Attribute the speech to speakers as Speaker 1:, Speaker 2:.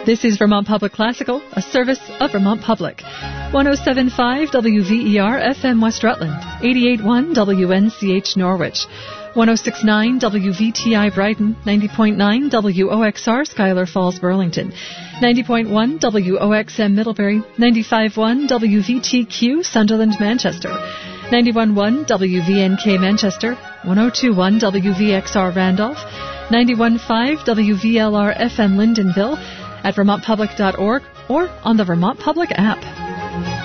Speaker 1: This is Vermont Public Classical, a service of Vermont Public. 107.5 WVER FM West Rutland, 88.1 WNCH Norwich, 106.9 WVTI Brighton, 90.9 WOXR Schuyler Falls Burlington, 90.1 WOXM Middlebury, 95.1 WVTQ Sunderland Manchester, 91.1 WVNK Manchester, 102.1 WVXR Randolph, 91.5 WVLR FM Lyndonville, at vermontpublic.org or on the Vermont Public app.